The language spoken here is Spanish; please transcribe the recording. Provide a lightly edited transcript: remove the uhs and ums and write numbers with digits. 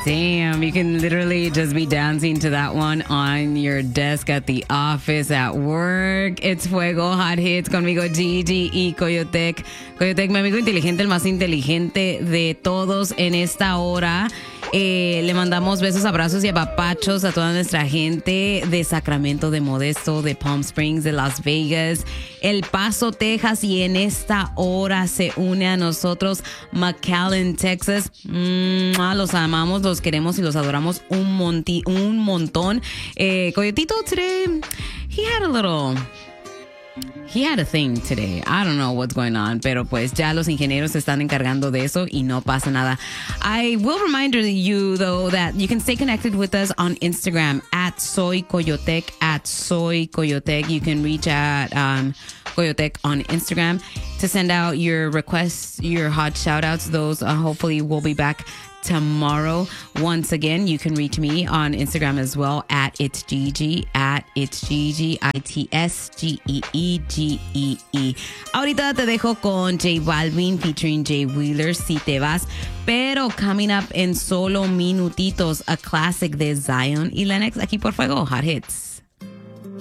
Damn, you can literally just be dancing to that one on your desk at the office, at work. It's Fuego Hot Hits conmigo, Gigi y Coyotec. Coyotec, mi amigo inteligente, el más inteligente de todos en esta hora. Le mandamos besos, abrazos y apapachos a toda nuestra gente de Sacramento, de Modesto, de Palm Springs, de Las Vegas, El Paso, Texas, y en esta hora se une a nosotros McAllen, Texas. Los amamos, los queremos y los adoramos un montón. Coyotito, today, He had a thing today. I don't know what's going on, pero pues ya los ingenieros se están encargando de eso y no pasa nada. I will remind you, though, that you can stay connected with us on Instagram at Soy Coyotec, at Soy Coyotec. You can reach at Coyotec on Instagram to send out your requests, your hot shout-outs. Those hopefully will be back tomorrow. Once again, you can reach me on Instagram as well at It's Gigi, at It's Gigi, ITSGEEGEE. Ahorita te dejo con J Balvin featuring Jay Wheeler, Si Te Vas. Pero coming up en solo minutitos, a classic de Zion y Lennox aquí por Fuego Hot Hits.